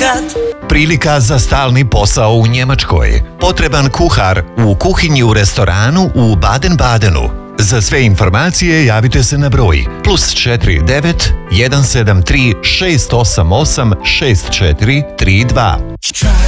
Prilika za stalni posao u Njemačkoj. Potreban kuhar u kuhinji u restoranu u Baden-Badenu. Za sve informacije javite se na broj +49 173 688 6432.